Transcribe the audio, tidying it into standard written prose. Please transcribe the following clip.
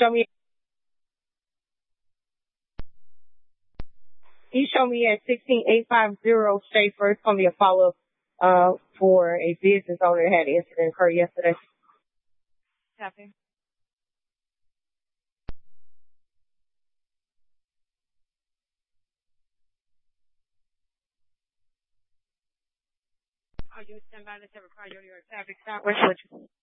He showed me at 16850 Schaefer. It's going to be a follow-up for a business owner that had an incident occur yesterday. Copy. Are you stand by? Let's have a priority or traffic stop. Where's what you?